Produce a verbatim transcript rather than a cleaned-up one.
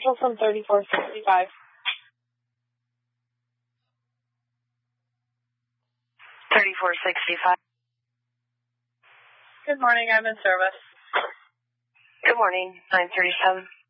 Central from thirty-four sixty-five. thirty-four sixty-five. Good morning, I'm in service. Good morning, nine thirty-seven.